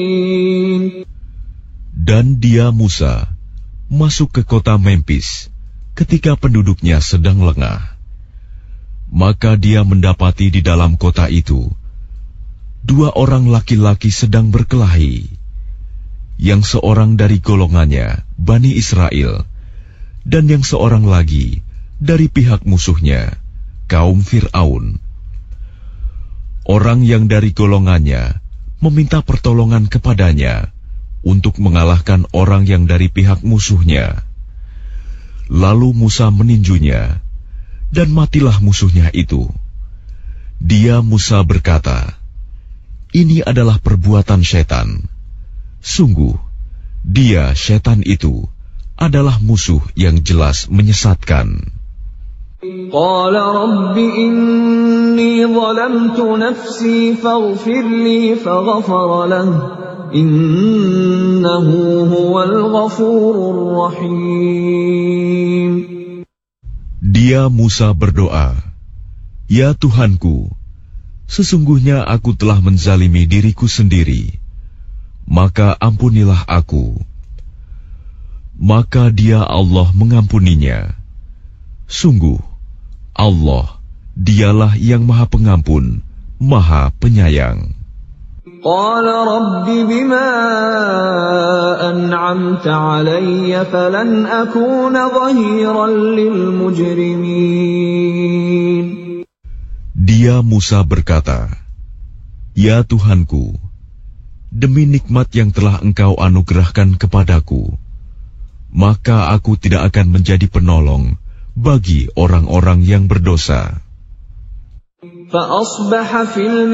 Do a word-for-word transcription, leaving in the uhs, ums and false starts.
Dan dia Musa masuk ke kota Memphis ketika penduduknya sedang lengah. Maka dia mendapati di dalam kota itu dua orang laki-laki sedang berkelahi, yang seorang dari golongannya Bani Israel, dan yang seorang lagi dari pihak musuhnya, kaum Fir'aun. Orang yang dari golongannya meminta pertolongan kepadanya untuk mengalahkan orang yang dari pihak musuhnya. Lalu Musa meninjunya, dan matilah musuhnya itu. Dia Musa berkata, "Ini adalah perbuatan setan. Sungguh, dia setan itu adalah musuh yang jelas menyesatkan." Qala Rabbi inni zalamtu nafsi faghfir li faghfara lahu innahu huwal ghafurur rahim. Dia Musa berdoa, "Ya Tuhanku, sesungguhnya aku telah menzalimi diriku sendiri, maka ampunilah aku." Maka dia Allah mengampuninya. Sungguh, Allah, dialah yang Maha Pengampun, Maha Penyayang. Qala Rabbi bima an'amta alayya falan akuna dhahiran lil mujrimin. Dia Musa berkata, "Ya Tuhanku, demi nikmat yang telah Engkau anugerahkan kepadaku, maka aku tidak akan menjadi penolong bagi orang-orang yang berdosa."